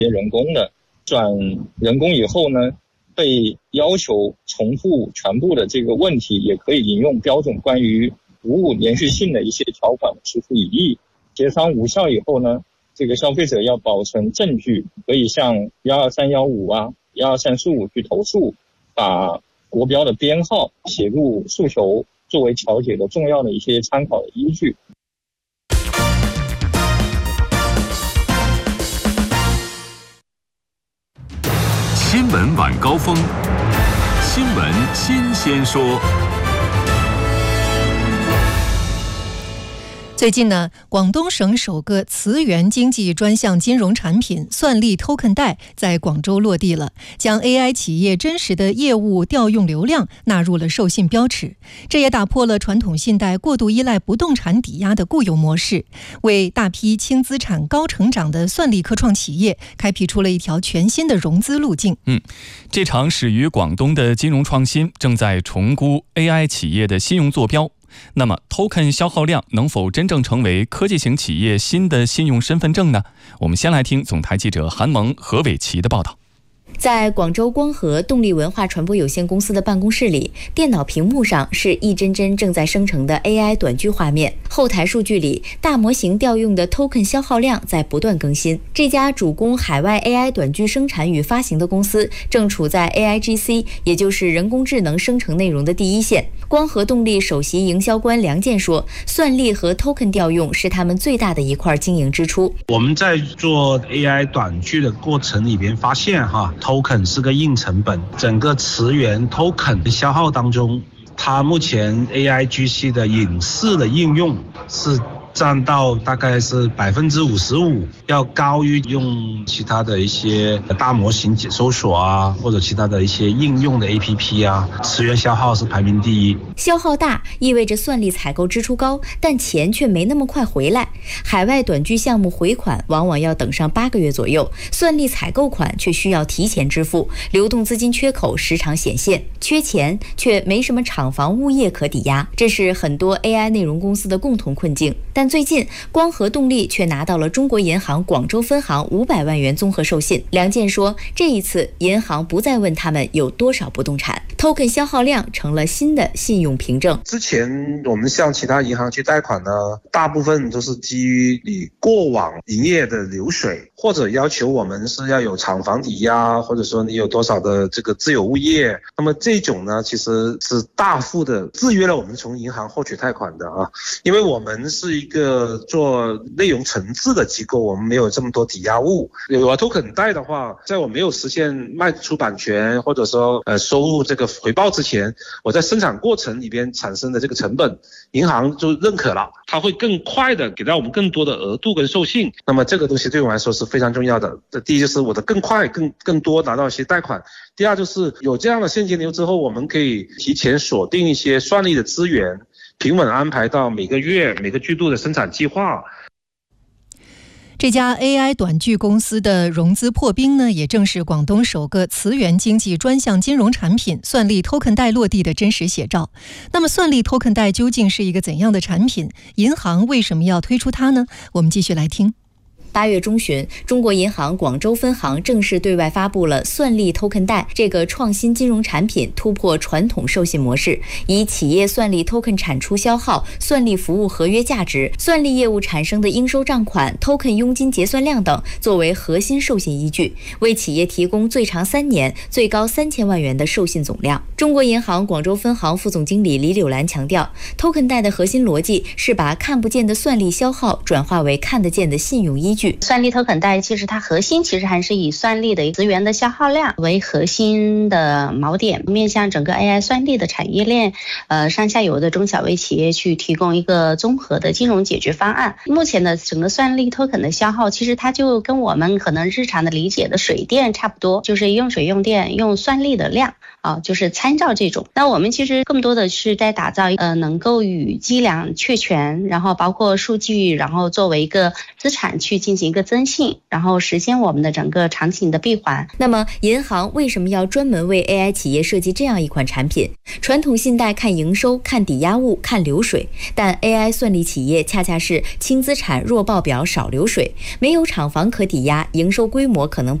人工的，转人工以后呢，被要求重复全部的这个问题，也可以引用标准关于无误连续性的一些条款提出异议。协商无效以后呢，这个消费者要保存证据，可以向12315啊、12345去投诉，把国标的编号写入诉求，作为调解的重要的一些参考的依据。 新闻晚高峰，新闻新鲜说。 最近呢，广东省首个磁源经济专项金融产品算力 Token 贷在广州落地了，将 AI 企业真实的业务调用流量纳入了授信标尺，这也打破了传统信贷过度依赖不动产抵押的固有模式，为大批轻资产高成长的算力科创企业开辟出了一条全新的融资路径。 这场始于广东的金融创新正在重估 AI 企业的信用坐标。那么 Token 消耗量能否真正成为科技型企业新的信用身份证呢？我们先来听总台记者韩萌、何伟奇的报道。 在广州光合动力文化传播有限公司的办公室里，电脑屏幕上是一帧帧正在生成的 AI 短剧画面，后台数据里大模型调用的 Token 消耗量在不断更新。这家主攻海外 AI 短剧生产与发行的公司正处在 AIGC， 也就是人工智能生成内容的第一线。光合动力首席营销官梁健说，算力和 Token 调用是他们最大的一块经营支出。 我们在做 AI 短剧的过程里边发现Token 是个硬成本，整个磁源 Token 消耗当中，它目前 AIGC 的影视的应用是占到大概是55%，要高于用其他的一些大模型搜索啊，或者其他的一些应用的 APP 啊，磁源消耗是排名第一。 消耗大意味着算力采购支出高，但钱却没那么快回来。海外短剧项目回款往往要等上8个月左右，算力采购款却需要提前支付，流动资金缺口时常显现，缺钱却没什么厂房物业可抵押，这是很多 AI 内容公司的共同困境。但最近光合动力却拿到了中国银行广州分行500万元综合授信。梁健说，这一次银行不再问他们有多少不动产， Token 消耗量成了新的信用凭证。 之前我们向其他银行去贷款呢，大部分都是基于你过往营业的流水，或者要求我们是要有厂房抵押，或者说你有多少的这个自有物业。那么这种呢，其实是大幅的制约了我们从银行获取贷款的因为我们是一个做内容层次的机构，我们没有这么多抵押物。有了 Token 贷的话，在我没有实现卖出版权或者说收入这个回报之前，我在生产过程里边产生的这个成本，银行就认可了，它会更快的给到我们更多的额度跟授信。那么这个东西对我来说是非常重要的。第一就是我的更快更多拿到一些贷款，第二就是有这样的现金流之后，我们可以提前锁定一些算力的资源，平稳安排到每个月每个季度的生产计划。 这家 AI 短剧公司的融资破冰呢，也正是广东首个磁源经济专项金融产品算力 Token 贷落地的真实写照。那么算力 Token 贷究竟是一个怎样的产品？银行为什么要推出它呢？我们继续来听。 8月中旬，中国银行广州分行正式对外发布了算力 Token 贷这个创新金融产品，突破传统授信模式，以企业算力 Token 产出消耗、算力服务合约价值、算力业务产生的应收账款、Token 佣金结算量等作为核心授信依据，为企业提供最长3年、最高3000万元的授信总量。中国银行广州分行副总经理李柳兰强调， Token 贷的核心逻辑是把看不见的算力消耗转化为看得见的信用依据。 算力 Token 贷其实它核心还是以算力的资源的消耗量为核心的锚点，面向整个 AI 算力的产业链，上下游的中小微企业去提供一个综合的金融解决方案。目前的整个算力 Token 的消耗，其实它就跟我们可能日常的理解的水电差不多，就是用水用电用算力的量就是参照这种。那我们其实更多的是在打造能够与计量确权，然后包括数据，然后作为一个资产去进进行一个增信，然后实现我们的整个场景的闭环。 那么银行为什么要专门为 AI 企业设计这样一款产品？传统信贷看营收、看抵押物、看流水，但 AI 算力企业恰恰是轻资产、弱报表、少流水，没有厂房可抵押，营收规模可能